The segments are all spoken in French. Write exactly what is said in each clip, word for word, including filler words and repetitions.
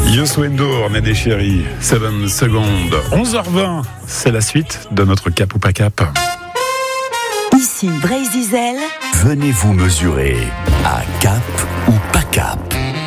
Youssou N'Dour, Néné Chéri, sept secondes, onze heures vingt, c'est la suite de notre Cap ou pas Cap. Ici Brésil. Venez vous mesurer à Cap ou pas Cap.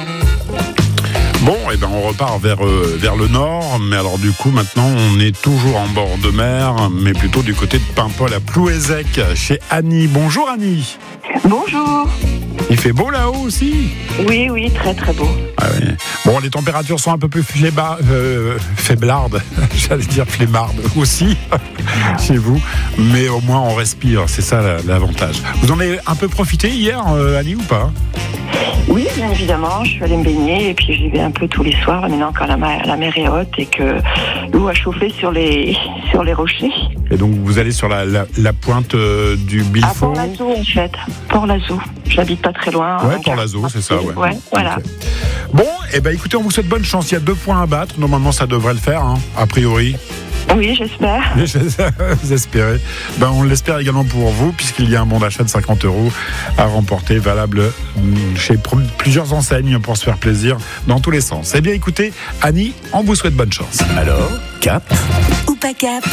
Bon, et ben on repart vers, euh, vers le nord, mais alors du coup maintenant on est toujours en bord de mer, mais plutôt du côté de Paimpol à Plouézec, chez Annie. Bonjour Annie. Bonjour. Il fait beau là-haut aussi ? Oui, oui, très très beau. Ah oui. Bon, les températures sont un peu plus fléba, euh, faiblardes, j'allais dire flémardes aussi, chez vous, mais au moins on respire, c'est ça l'avantage. Vous en avez un peu profité hier, euh, Annie, ou pas ? Oui, bien évidemment, je suis allée me baigner et puis j'y vais un peu tous les soirs, maintenant quand la mer, la mer est haute et que l'eau a chauffé sur les, sur les rochers. Et donc vous allez sur la, la, la pointe euh, du Bilfo ? À Port-l'Azou en fait, Port-l'Azou. J'habite pas très loin. Ouais, hein, Port-l'Azou, c'est ça, ouais. Ouais, voilà. Okay. Bon, et eh ben écoutez, on vous souhaite bonne chance, il y a deux points à battre, normalement ça devrait le faire, hein, a priori. Oui, j'espère. Vous espérez. Ben, on l'espère également pour vous, puisqu'il y a un bon d'achat de cinquante euros à remporter, valable chez plusieurs enseignes pour se faire plaisir dans tous les sens. Eh bien, écoutez, Annie, on vous souhaite bonne chance. Alors, Cap ou pas Cap?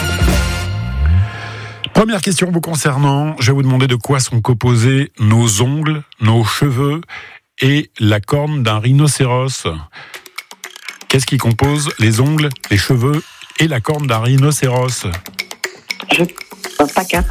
Première question vous concernant. Je vais vous demander de quoi sont composés nos ongles, nos cheveux et la corne d'un rhinocéros. Qu'est-ce qui compose les ongles, les cheveux et la corne d'un rhinocéros? Je... Euh, pas Cap.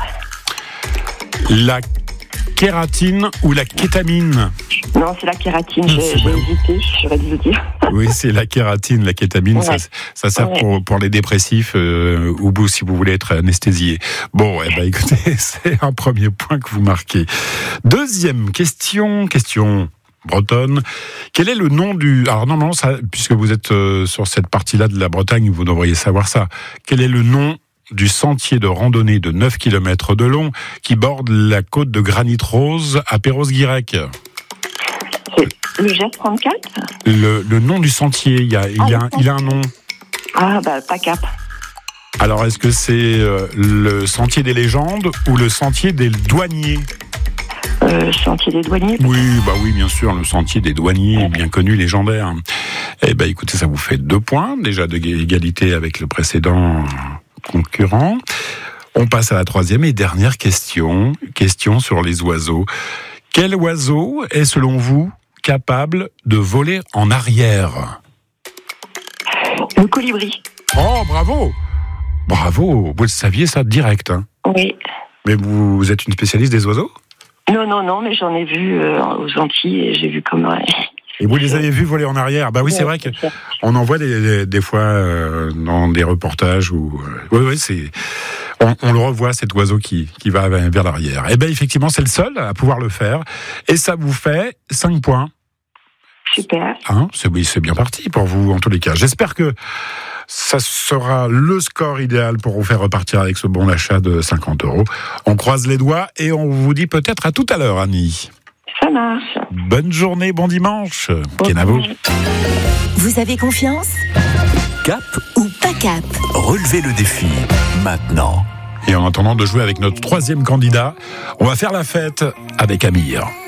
La kératine ou la kétamine? Non, c'est la kératine, j'ai, j'ai hésité, j'aurais dû le dire. Oui, c'est la kératine, la kétamine, ouais. ça, ça sert ouais. pour, pour les dépressifs euh, ou si vous voulez être anesthésié. Bon, eh ben, écoutez, c'est un premier point que vous marquez. Deuxième question, question bretonne. Quel est le nom du... Alors normalement, ça, puisque vous êtes euh, sur cette partie-là de la Bretagne, vous devriez savoir ça. Quel est le nom du sentier de randonnée de neuf kilomètres de long qui borde la côte de Granit Rose à Perros-Guirec? C'est le G R trente-quatre? le, le nom du sentier, il, y a, il, ah, y a un, il a un nom. Ah, bah, pas Cap. Alors, est-ce que c'est euh, le sentier des légendes ou le sentier des douaniers? Euh, sentier des douaniers. Oui, bah oui, bien sûr, le sentier des douaniers, bien connu, légendaire. Eh ben, écoutez, ça vous fait deux points, déjà de égalité avec le précédent concurrent. On passe à la troisième et dernière question, question sur les oiseaux. Quel oiseau est, selon vous, capable de voler en arrière? Le colibri. Oh, bravo! Bravo! Vous le saviez, ça, direct, hein? Oui. Mais vous, vous êtes une spécialiste des oiseaux? Non, non, non, mais j'en ai vu euh, aux Antilles et j'ai vu comment... Et vous les avez vus voler en arrière? Bah oui, c'est vrai qu'on en voit des, des, des fois euh, dans des reportages où... Euh, oui, oui, c'est... On, on le revoit, cet oiseau qui, qui va vers l'arrière. Eh bien, effectivement, c'est le seul à pouvoir le faire. Et ça vous fait cinq points. Super. Hein, c'est, c'est bien parti pour vous, en tous les cas. J'espère que ça sera le score idéal pour vous faire repartir avec ce bon d'achat de cinquante euros. On croise les doigts et on vous dit peut-être à tout à l'heure, Annie. Ça marche. Bonne journée, bon dimanche. Bon Kenavo. Vous avez confiance? Cap ou pas Cap? Relevez le défi maintenant. Et en attendant de jouer avec notre troisième candidat, on va faire la fête avec Amir.